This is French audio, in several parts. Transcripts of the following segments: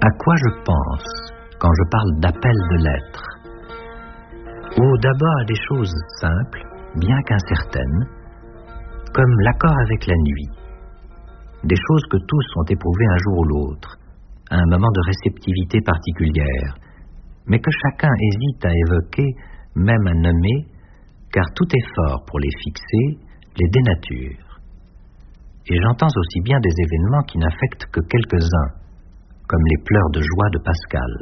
À quoi je pense quand je parle d'appel de l'être? Ou d'abord à des choses simples, bien qu'incertaines, comme l'accord avec la nuit. Des choses que tous ont éprouvées un jour ou l'autre, à un moment de réceptivité particulière, mais que chacun hésite à évoquer, même à nommer, car tout effort pour les fixer les dénature. Et j'entends aussi bien des événements qui n'affectent que quelques-uns, comme les pleurs de joie de Pascal.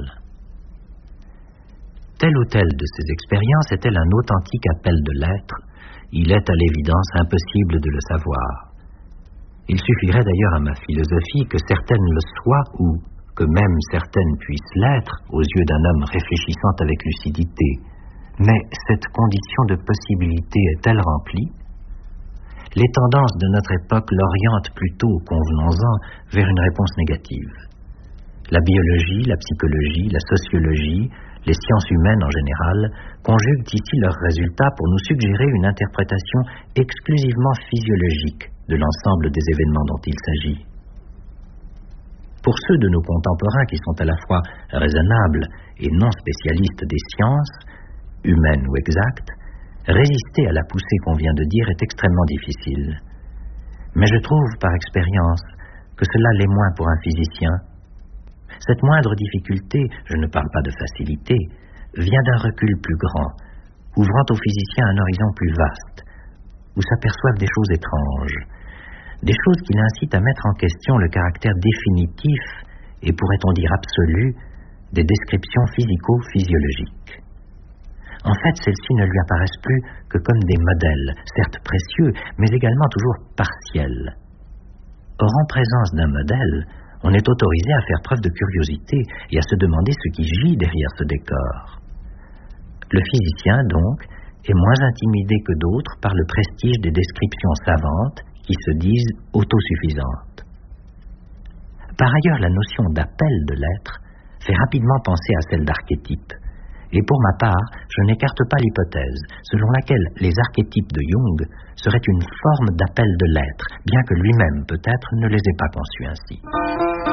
Telle ou telle de ces expériences est-elle un authentique appel de l'être? Il est à l'évidence impossible de le savoir. Il suffirait d'ailleurs à ma philosophie que certaines le soient ou que même certaines puissent l'être aux yeux d'un homme réfléchissant avec lucidité. Mais cette condition de possibilité est-elle remplie? Les tendances de notre époque l'orientent plutôt, convenons-en, vers une réponse négative. La biologie, la psychologie, la sociologie, les sciences humaines en général, conjuguent ici leurs résultats pour nous suggérer une interprétation exclusivement physiologique de l'ensemble des événements dont il s'agit. Pour ceux de nos contemporains qui sont à la fois raisonnables et non spécialistes des sciences, humaines ou exactes, résister à la poussée qu'on vient de dire est extrêmement difficile. Mais je trouve par expérience que cela l'est moins pour un physicien. Cette moindre difficulté, je ne parle pas de facilité, vient d'un recul plus grand, ouvrant aux physiciens un horizon plus vaste, où s'aperçoivent des choses étranges, des choses qui l'incitent à mettre en question le caractère définitif et, pourrait-on dire absolu, des descriptions physico-physiologiques. En fait, celles-ci ne lui apparaissent plus que comme des modèles, certes précieux, mais également toujours partiels. Or, en présence d'un modèle, on est autorisé à faire preuve de curiosité et à se demander ce qui gît derrière ce décor. Le physicien, donc, est moins intimidé que d'autres par le prestige des descriptions savantes qui se disent autosuffisantes. Par ailleurs, la notion d'appel de l'être fait rapidement penser à celle d'archétype. Et pour ma part, je n'écarte pas l'hypothèse selon laquelle les archétypes de Jung seraient une forme d'appel de l'être, bien que lui-même, peut-être, ne les ait pas conçus ainsi.